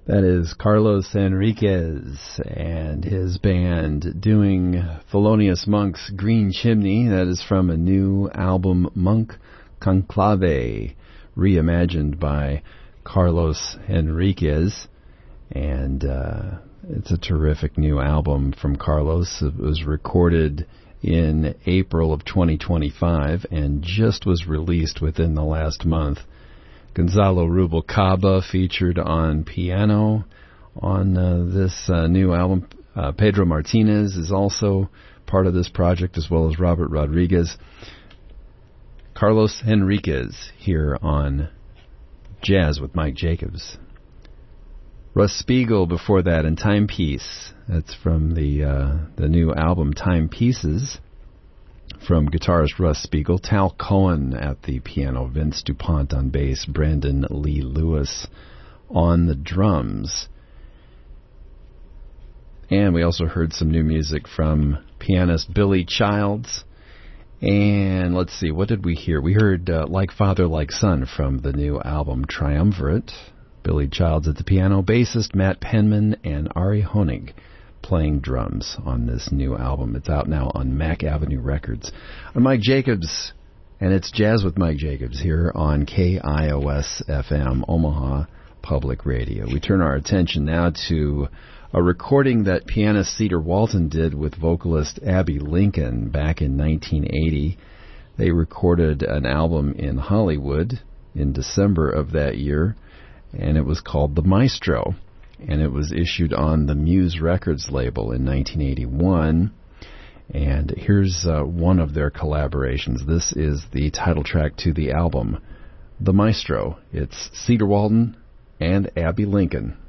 That is Carlos Enriquez and his band doing Thelonious Monk's Green Chimney. That is from a new album, Monk Conclave, reimagined by Carlos Enriquez. And it's a terrific new album from Carlos. It was recorded in April of 2025 and just was released within the last month. Gonzalo Rubalcaba featured on piano on this new album. Pedro Martinez is also part of this project, as well as Robert Rodriguez. Carlos Enriquez here on Jazz with Mike Jacobs. Russ Spiegel before that, and Timepiece. That's from the new album Timepieces, from guitarist Russ Spiegel. Tal Cohen at the piano, Vince DuPont on bass, Brandon Lee Lewis on the drums. And we also heard some new music from pianist Billy Childs. And let's see, what did we hear? We heard Like Father, Like Son from the new album Triumvirate. Billy Childs at the piano, bassist Matt Penman, and Ari Honig playing drums on this new album. It's out now on Mac Avenue Records. I'm Mike Jacobs, and it's Jazz with Mike Jacobs here on KIOS-FM, Omaha Public Radio. We turn our attention now to a recording that pianist Cedar Walton did with vocalist Abby Lincoln back in 1980. They recorded an album in Hollywood in December of that year, and it was called The Maestro, and it was issued on the Muse Records label in 1981. And here's one of their collaborations. This is the title track to the album, The Maestro. It's Cedar Walton and Abby Lincoln.